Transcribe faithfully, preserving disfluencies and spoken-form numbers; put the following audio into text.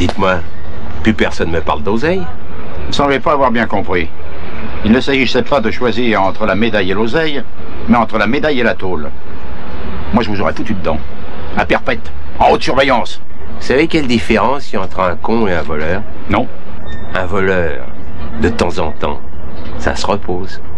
Dites-moi, plus personne me parle d'oseille? Vous ne semblez pas avoir bien compris. Il ne s'agissait pas de choisir entre la médaille et l'oseille, mais entre la médaille et la tôle. Moi, je vous aurais foutu dedans. À perpète, en haute surveillance. Vous savez quelle différence il y a entre un con et un voleur? Non. Un voleur, de temps en temps, ça se repose.